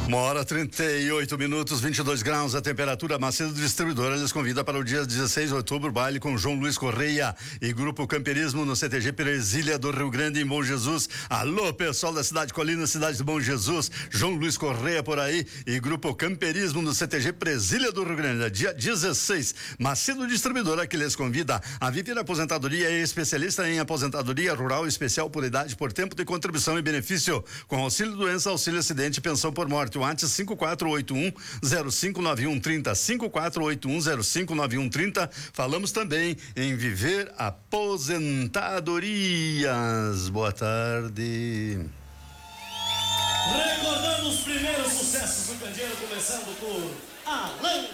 1h38, 22 graus a temperatura. Macedo Distribuidora lhes convida para o dia 16 de outubro, baile com João Luiz Correia e Grupo Camperismo no CTG Presília do Rio Grande, em Bom Jesus. Alô, pessoal da cidade Colina, cidade de Bom Jesus, João Luiz Correia por aí e Grupo Camperismo no CTG Presília do Rio Grande, dia 16. Macedo Distribuidora que lhes convida. A Vivir Aposentadoria é especialista em aposentadoria rural especial por idade, por tempo de contribuição e benefício, com auxílio doença, auxílio acidente e pensão por morte. O antes 5481-059130, 5481-059130. Falamos também em Viver Aposentadorias. Boa tarde. Recordando os primeiros sucessos do Candeeiro, começando por Alan